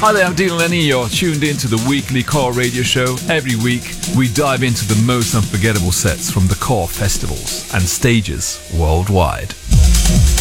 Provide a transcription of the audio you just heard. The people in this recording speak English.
Hi there, I'm Dean Lenny. You're tuned into the weekly Core Radio Show. Every week, we dive into the most unforgettable sets from the Core festivals and stages worldwide.